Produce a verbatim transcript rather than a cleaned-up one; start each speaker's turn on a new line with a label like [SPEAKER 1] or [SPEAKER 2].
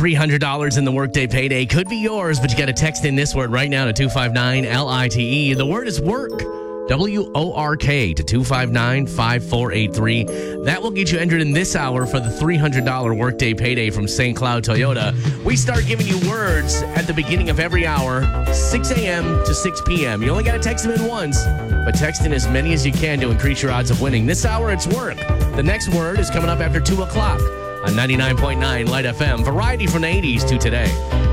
[SPEAKER 1] three hundred dollars in the workday payday could be yours, but you got to text in this word right now to two five nine L I T E. The word is work. W O R K to two five nine five four eight three. That will get you entered in this hour for the three hundred dollars workday payday from Saint Cloud Toyota. We start giving you words at the beginning of every hour, six a.m. to six p.m. You only got to text them in once, but text in as many as you can to increase your odds of winning. This hour, it's work. The next word is coming up after two o'clock on ninety-nine point nine Light F M. Variety from the eighties to today.